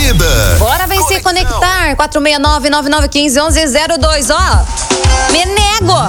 vida. Bora vencer, conectar. 469-9915-1102, ó. Me nego.